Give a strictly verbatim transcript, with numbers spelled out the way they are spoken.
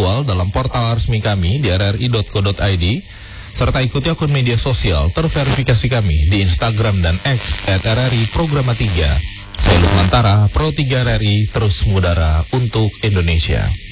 aktual dalam portal resmi kami di r r i dot co dot i d, serta ikuti akun media sosial terverifikasi kami di Instagram dan X at r r i programa tiga. Saya Lukman Tara, Pro tiga R R I, terus mengudara untuk Indonesia.